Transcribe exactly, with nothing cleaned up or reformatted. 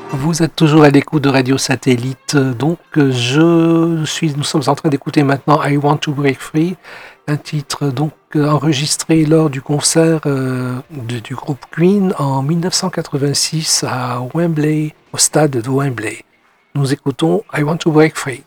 Vous êtes toujours à l'écoute de Radio Satellite, donc je suis, nous sommes en train d'écouter maintenant I Want to Break Free, un titre donc enregistré lors du concert euh, de, du groupe Queen en mille neuf cent quatre-vingt-six à Wembley, au stade de Wembley. Nous écoutons I Want to Break Free.